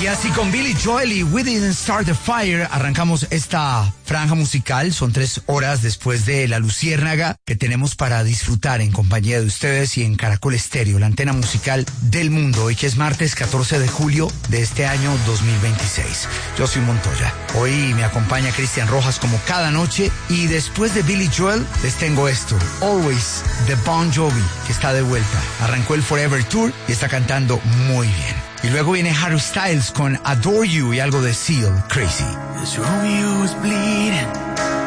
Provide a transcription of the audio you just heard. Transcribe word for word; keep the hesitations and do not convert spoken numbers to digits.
Y así con Billy Joel y We Didn't Start the Fire arrancamos esta franja musical. Son tres horas después de La Luciérnaga que tenemos para disfrutar en compañía de ustedes y en Caracol Estéreo, la antena musical del mundo. Hoy que es martes catorce de julio de este año dos mil veintiséis. Yo soy Montoya. Hoy me acompaña Cristian Rojas como cada noche y después de Billy Joel les tengo esto, Always, de Bon Jovi, que está de vuelta. Arrancó el Forever Tour y está cantando muy bien. Y luego viene Harry Styles con Adore You y algo de Seal, Crazy. This Romeo is bleeding.